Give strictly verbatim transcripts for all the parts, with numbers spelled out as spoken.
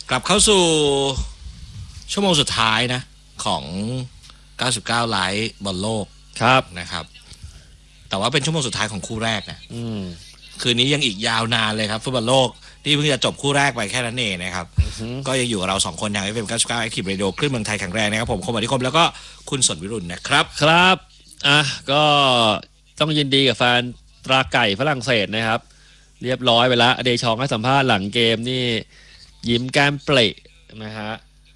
กลับเข้าสู่ชั่วโมงสุดท้ายนะของเก้าสิบเก้าไลฟ์บอลโลกครับนะครับแต่ว่าเป็นชั่วโมงสุดท้ายของคู่แรกนะคืนนี้ยังอีกยาวนานเลยครับฟุตบอลโลกที่เพิ่งจะจบคู่แรกไปแค่นั้นเองนะครับก็ยังอยู่กับเราสองคนทาง เอฟ เอ็ม เก้าสิบเก้า Active Radio คลื่นเมืองไทยแข็งแรงนะครับผมคมอธิคมแล้วก็คุณสนวิรุณนะครับครับอ่ะก็ต้องยินดีกับแฟนตราไก่ฝรั่งเศสนะครับเรียบร้อยไปแล้วเดชองให้สัมภาษณ์หลังเกมนี่ยิ้มแก้มเปร่นะฮะ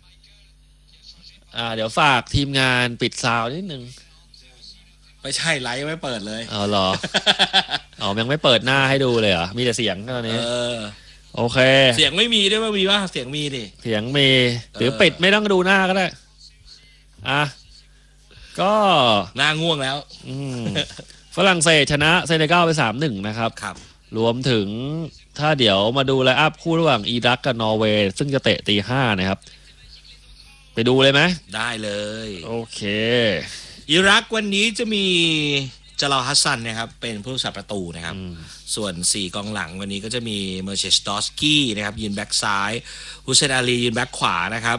อ่าเดี๋ยวฝากทีมงานปิดซาวนิดนึงไม่ใช่ไลฟ์ไม่เปิดเลยอ๋อเหรออ๋อยังไม่เปิดหน้าให้ดูเลยเหรอมีแต่เสียงตอนนี้เออโอเคเสียงไม่มีด้วยว่ามีว่าเสียงมีดิเสียงมีหรือปิดไม่ต้องดูหน้าก็ได้อ่ะก็หน้าง่วงแล้วฝรั่งเศสชนะเซเนกัลไป สามหนึ่ง นะครับครับรวมถึงถ้าเดี๋ยวมาดูไลน์อัพคู่ระหว่างอิรักกับนอร์เวย์ซึ่งจะเตะตีห้านะครับไปดูเลยไหมได้เลยโอเคอิรักวันนี้จะมีจาลาฮัสซันนะครับเป็นผู้รักษาประตูนะครับส่วนสี่กองหลังวันนี้ก็จะมีเมอร์เชสดอสกี้นะครับยืนแบ็กซ้ายฮุเซนอาลียืนแบ็กขวานะครับ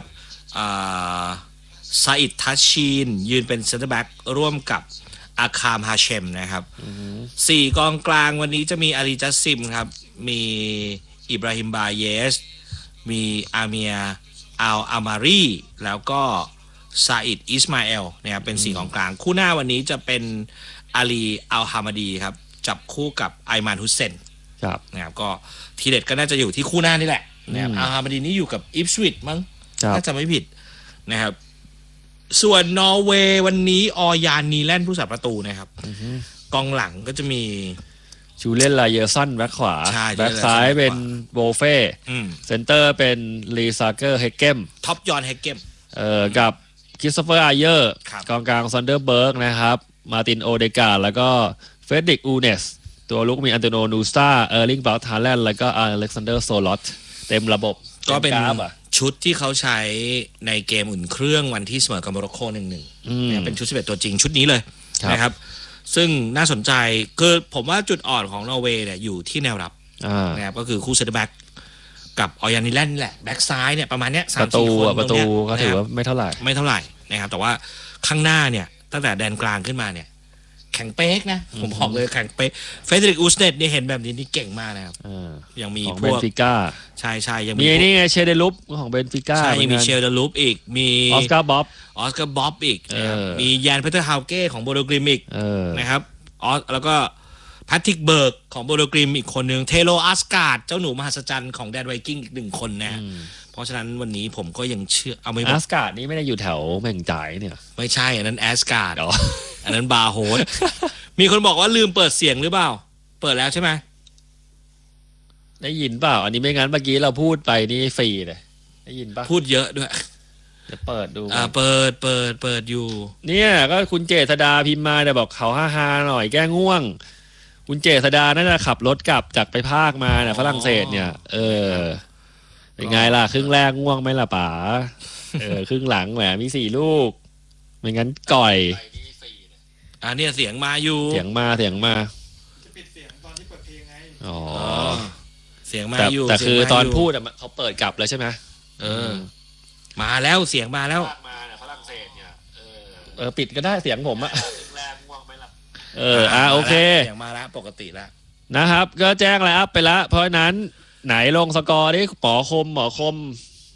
ซาอิดทัชชีนยืนเป็นเซนเตอร์แบ็กร่วมกับอาคามฮาเชมนะครับสี่กองกลางวันนี้จะมีอาลีจัสซิมครับมีอิบราฮิมบาเยสมีอาเมียอัลอามารีแล้วก็ซาอิดอิสมาเอลนะครับเป็นสี่กองกลางคู่หน้าวันนี้จะเป็นอาลีอัลฮามาดีครับจับคู่กับไอมานฮุสเซนนะครับก็ทีเด็ดก็น่าจะอยู่ที่คู่หน้านี่แหละนะครับอัลฮามาดีนี่อยู่กับอิฟสวิตมั้งถ้าจะไม่ผิดนะครับส่วนนอร์เวย์วันนี้ออยานนีแลนด์ผู้สับประตูนะครับกองหลังก็จะมีชูเล่นลาเยอร์ซันแบ็คขวาแบ็คซ้ายเป็นโบเฟ่เซนเตอร์เป็นลีซาเกอร์เฮเกมท็อปยอนเฮเกมเอ่อกับคริสโตเฟอร์อาเยอร์กองกลางซันเดอร์เบิร์กนะครับมาตินโอเดกาแล้วก็เฟรดริกอูเนสตัวลุกมีอันโตโนนูสตาเออร์ลิงบราทาแลนด์แล้วก็อเล็กซานเดอร์โซลอตเต็มระบบก็เป็นชุดที่เขาใช้ในเกมอุ่นเครื่องวันที่เสมอกับโมร็อกโก หนึ่งหนึ่ง เป็นชุดสิบเอ็ดตัวจริงชุดนี้เลยนะครับซึ่งน่าสนใจคือผมว่าจุดอ่อนของนอร์เวย์เนี่ยอยู่ที่แนวรับนะครับก็คือคู่เซนเตอร์แบ็กกับออยานิแลนด์แหละแบ็กซ้ายเนี่ยประมาณเนี้ยสามสี่คนประตูก็ถือว่าไม่เท่าไหร่ไม่เท่าไหร่นะครับแต่ว่าข้างหน้าเนี่ยตั้งแต่แดนกลางขึ้นมาเนี่ยแข่งเป๊กนะผมบอกเลยแข่งเป๊กเฟเดริกอูสเนตเนี่ยเห็นแบบนี้นี่เก่งมากนะครับยังมีพวกเบนฟิก้าใช่ใช่ยังมีนี่ไงเชเดลุปของเบนฟิก้าใช่ยังมีเชเดลุปอีกมีออสการ์บ๊อบออสการ์บ๊อบอีกมีแยนเพเทอร์ฮาวเก้ของโบโดกริมอีกนะครับออสแล้วก็แพทริกเบิร์กของโบโดกริมอีกคนนึงเทโลอัสการ์ดเจ้าหนูมหัศจรรย์ของแดนไวกิ้งอีกหนึ่งคนนะเพราะฉะนั้นวันนี้ผมก็ยังเชื่อเอาไม่อัสการ์ดนี่ไม่ได้อยู่แถวแม่งจ่ายเนี่ยไม่ใช่อันนั้นแอสการ์ดอันนั้นบาร์โฮสมีคนบอกว่าลืมเปิดเสียงหรือเปล่าเปิดแล้วใช่ไหมได้ยินเปล่าอันนี้ไม่งั้นเมื่อกี้เราพูดไปนี่ฟรีเลยได้ยินป่ะพูดเยอะด้วยจะเปิดดูอ่าเปิดเปิดเปิดอยู่เนี่ยก็คุณเจษดาพิมพ์มาแต่บอกเขาฮ่าๆหน่อยแก้ง่วงคุณเจษดาน่าจะขับรถกลับจากไปภาคมาเนี่ยฝรั่งเศสเนี่ยเออเป็นไงล่ะครึ่งแรกง่วงไหมล่ะป๋าเออครึ่งหลังแหมมีสี่ลูกไม่งั้นก่อยอ่าเนี่ยเสียงมาอยู่เสียงมาเสียงมาจะปิดเสียงตอนที่เปิดเพลงไงอ๋อเสียงมาอยู่แต่คือตอนพูดอ่ะเขาเปิดกลับแล้วใช่ไหมเออมาแล้วเสียงมาแล้วมาเนี่ยฝรั่งเศสเนี่ยเออเออปิดก็ได้เสียงผมอ่ะแรงง่วงไหมล่ะเอออ่ะโอเคเสียงมาแล้วปกติแล้วนะครับก็แจ้งแล้วไปแล้วเพราะนั้นไหนลงสกอร์ดิหมอคมหมอคม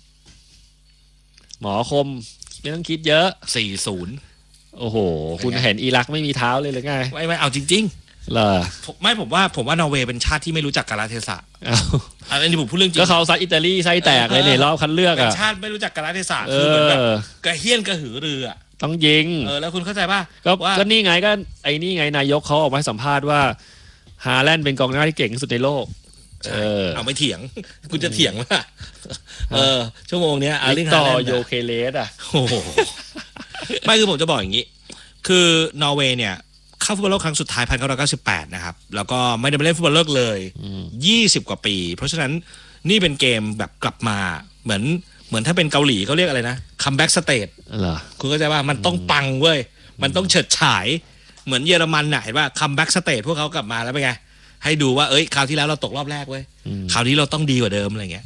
หมอคมไม่ต้องคิดเยอะสี่ศูนย์โอ้โหคุณเห็นอิรักไม่มีเท้าเลยหรือไงไม่ไม่เอาจริงๆเหรอไม่ผมว่าผมว่านอร์เวย์เป็นชาติที่ไม่รู้จักกาลเทศะอันนี้ผมพูดเรื่องจริงก็เขาซัดอิตาลีไส้แตกเลยในรอบคัดเลือกอ่ะชาติไม่รู้จักกาลเทศะคือเหมือนแบบกระเฮี้ยนกระหือรืออ่ะต้องยิงเออแล้วคุณเข้าใจป่ะก็ก็นี่ไงก็ไอ้นี่ไงนายกเขาออกมาให้สัมภาษณ์ว่าฮาแลนด์เป็นกองหน้าที่เก่งที่สุดในโลกเออเอาไม่เถียงคุณจะเถียงว่าเออชั่วโมงเนี้ยอาริงฮาแลนด์โยเคเลสอ่ะโอ้โหไม่คือผมจะบอกอย่างนี้คือนอร์เวย์เนี่ยเข้าฟุตบอลโลกครั้งสุดท้ายหนึ่งพันเก้าร้อยเก้าสิบแปดนะครับแล้วก็ไม่ได้ไปเล่นฟุตบอลโลกเลยยี่สิบกว่าปีเพราะฉะนั้นนี่เป็นเกมแบบกลับมาเหมือนเหมือนถ้าเป็นเกาหลีเขาเรียกอะไรนะคัมแบ็กสเตจคุณเข้าใจว่ามันต้องปังเว้ยมันต้องเฉิดฉายเหมือนเยอรมันน่ะเห็นว่าคัมแบ็กสเตจพวกเขากลับมาแล้วเป็นไงให้ดูว่าเอ้ยคราวที่แล้วเราตกรอบแรกเว้ยคราวนี้เราต้องดีกว่าเดิมอะไรเงี้ย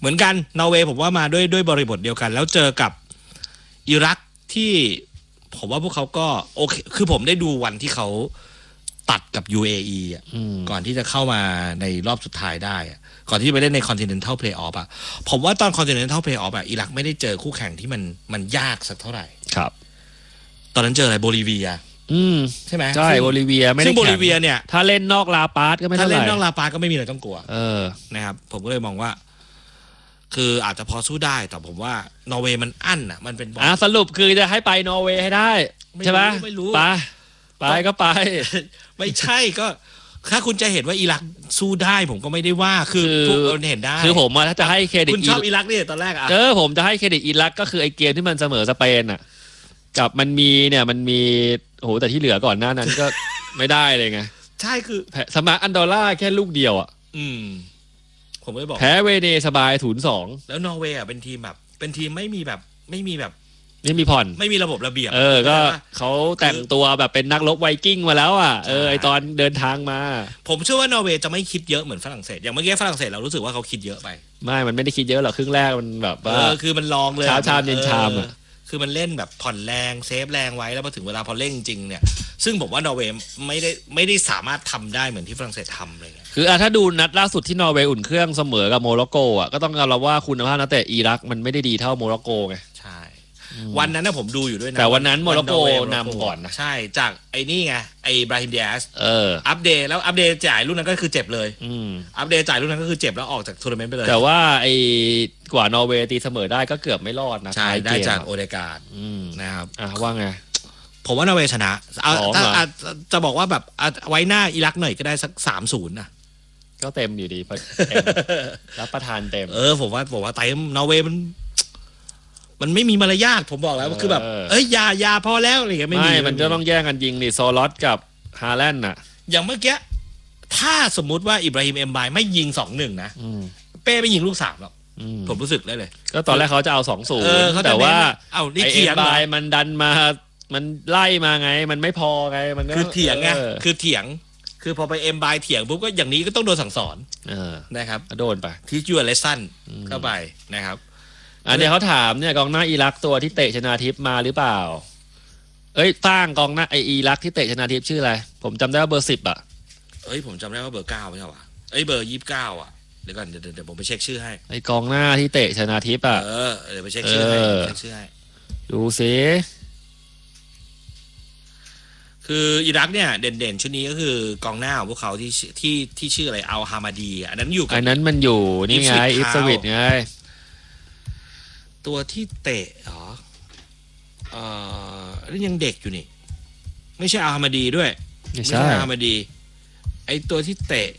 เหมือนกันนอร์เวย์ผมว่ามาด้วยด้วยบริบทเดียวกัน แล้วเจอกับอิรักที่ผมว่าพวกเขาก็โอเคคือผมได้ดูวันที่เขาตัดกับ ยู เอ อี อ่ะอืมก่อนที่จะเข้ามาในรอบสุดท้ายได้อะก่อนที่จะไปเล่นใน Continental Playoff อ่ะผมว่าตอน Continental Playoff อ่ะอิรักไม่ได้เจอคู่แข่งที่มันมันยากสักเท่าไหร่ครับตอนนั้นเจออะไรโบลิเวียอืมใช่ไหมใช่ซึ่งโบลิเวียไม่ได้ซึ่งโบแข่ลิเวียเนี่ยถ้าเล่นนอกลาปาสก็ไม่ถ้าเท่าไหเล่นร่นอกลาปาก็ไม่มีอะไรต้องกลัวเออนะครับผมก็เลยมองว่า คืออาจจะพอสู้ได้แต่ผมว่านอร์เวย์มันอั้นอ่ะมันเป็นบอลอ่ะสรุปคือจะให้ไปนอร์เวย์ให้ได้ไม่รู้ใช่ไหมไม่รู้ไปไปก็ไปไม่ใช่ก็ ถ้าคุณจะเห็นว่าอิรักสู้ได้ผมก็ไม่ได้ว่าคือคือทุกคนเห็นได้คือผมอะถ้าจะให้เครดิตคุณชอบอิรักเนี่ยตอนแรกอ่ะเออผมจะให้เครดิตอิรักก็คือไอเกมที่มันเสมอสเปนอ่ะ กับมันมีเนี่ยมันมีโหแต่ที่เหลือก่อนหน้านั้นก็ ไม่ได้เลยไงใช่คือแพ้สมาร์อันดอร่าแค่ลูกเดียวอ่ะอืม ผมไม่บอกแพ้เวเนสบายศูนย์สองแล้วนอร์เวย์อ่ะเป็นทีมแบบ เป็นทีมไม่มีแบบไม่มีแบบนี่มีผ่อนไม่มีระบบระเบียบเออ ก็เข้าใจปะเขาแต่งตัวแบบเป็นนักรบไวกิ้งมาแล้วอ่ะ เออใช่ไอตอนเดินทางมาผมเชื่อว่านอร์เวย์จะไม่คิดเยอะเหมือนฝรั่งเศสอย่างเมื่อกี้ฝรั่งเศสเรารู้สึกว่าเขาคิดเยอะไปไม่ มันไม่ได้คิดเยอะหรอกครึ่งแรกมันแบบเอว่าอคือมันลองเลยเช้าชามเย็นชามอะเออคือมันเล่นแบบผ่อนแรงเซฟแรงไว้แล้วพอถึงเวลาพอเล่นจริงเนี่ย ซึ่งผมว่านอร์เวย์ไม่ได้ไม่ได้สามารถทำได้เหมือนที่ฝรั่งเศสทำเลยเงี้ยคืออ่ะถ้าดูนัดล่าสุดที่นอร์เวย์อุ่นเครื่องเสมอกับโมร็อกโกอ่ะก็ต้องยอมรับว่าคุณภาพนักเตะอิรักมันไม่ได้ดีเท่าโมร็อกโกไงใช่ วันนั้นนะผมดูอยู่ด้วยนะแต่วันนั้นโมร็อกโกนอร์เวย์นำก่อนนะใช่จากไอ้นี่ไงไอ้บราฮิมเดียสเอออัปเดตแล้วอัปเดตจ่ายรุ่นนั้นก็คือเจ็บเลยอืมอัปเดตจ่ายรุ่นนั้นก็คือเจ็บแล้วออกจากทัวร์นาเมนต์ไปเลยแต่ว่าไอ้กว่านอร์เวย์ตีเสมอได้ก็เกือบไม่รอดนะใช่ท้ยได้เมจากอะโอเดการ์ดอืมนะครับอ่ะว่าไงผมว่านอร์เวย์ชนะเอาสองถ้าเหรออาจจะบอกว่าแบบอ่ะไว้หน้าอิรักหน่อยก็ได้สักสามศูนย์นะก็เต็มอยู่ดีเต็มรับประทานเต็มเออผมว่าผมว่าไต้นอร์เวย์มัน มันไม่มีมารยาทผมบอกแล้วเออคือแบบ เอ้ยอยาอยาพอแล้วอะไรอย่างเงี้ยไม่ไม่มีมันจะต้องแย่งกันยิงนี่โซลอสกับฮาแลนด์น่ะอย่างเมื่อกี้ถ้าสมมุติว่าอิบราฮิมเอ็มบายไม่ยิงสองหนึ่งนะอืมเป้ไม่ยิงลูกสามหรอกอืมผมรู้สึกได้เลยก็ตอนแรกเขาจะเอาสองศูนเออย์เขาจะแต่ว่าเน้นว่าเอานี่ไอเถีเอ็ยงมเหรอบายมันดันมา มันไล่มาไง มันไม่พอไงมันก็คือเถียงไงออคือเถียง คือพอไปเอ็มบายเถียงปุ๊บก็อย่างนี้ก็ต้องโดนสั่งสอนเออนะครับโดนไปที่จูเลสันเข้าไปนะครับอันนี้เขาถามเนี่ยกองหน้าอิรักตัวที่เตะชนาทิพย์มาหรือเปล่า เอ้ยสร้างกองหน้าไออิรักที่เตะชนาทิพย์ชื่ออะไร ผมจำได้ว่าเบอร์สิบอ่ะเอ้ยผมจำได้ว่าเบอร์เก้าไม่ใช่วะเอ้ยเบอร์ยี่สิบเก้าอ่ะเดี๋ยวก่อนเดี๋ยวเดี๋ยวเดี๋ยวผมไปเช็คชื่อให้ไอกองหน้าที่เตะชนาทิพย์อ่ะเออเดี๋ยวไปเช็คชื่อให้เออเช็คชื่อให้ดูสิคืออิรักเนี่ยเด่นๆชุดนี้ก็คือกองหน้าของพวกเขาที่ชื่อที่ที่ชื่ออะไรอัลฮามาดีอ่ะอันนั้นอยู่กัอับนนั้นมันอยู่นี่ไง Ipswich อิฟสวิตไงตัวที่เตะเหรอเอ่อนี่ยังเด็กอยู่นี่ ไม่ใช่อัลฮามาดีด้วยไม่ใช่อัลฮามาดี ไอตัวที่เตะ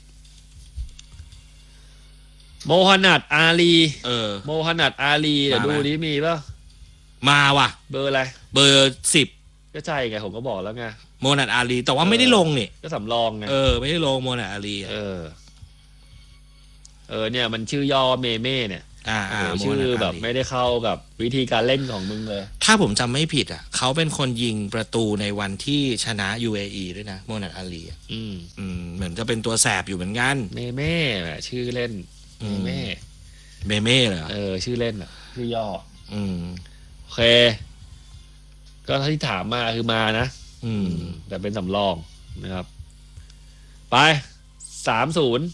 โมฮันนัดอาลีเออโมฮันนัดอาลีเดี๋ยวมาดูไหมดิมีป่ะมาว่ะเบอร์อะไรเบอร์สิบก็ใช่ไงผมก็บอกแล้วไงโมนัดอาลี แต่ว่าไม่ได้ลงนี่ก็สำรองไงเออ ไม่ได้ลงโมนัดอาลีอะเออ เออเนี่ยมันชื่อย่อเมเม่เนี่ยอ่าโอ้อ่าโหโมชื่นัดออาแบบลีไม่ได้เข้ากับวิธีการเล่นของมึงเลยถ้าผมจำไม่ผิดอ่ะ เขาเป็นคนยิงประตูในวันที่ชนะ ยู เอ อี ด้วยนะโมนัดอาลีอะอืมอืมเหมือนจะเป็นตัวแสบอยู่เหมือนกันเมเม่แหมชื่อเล่นอืเมมเม่เมเม่เหรอเออ ชื่อเล่นอ่ะ ชื่อย่ออืมโอเค ก็ที่ถามมาคือมานะอืมแต่เป็นสำรองนะครับ ไปสามศูนย์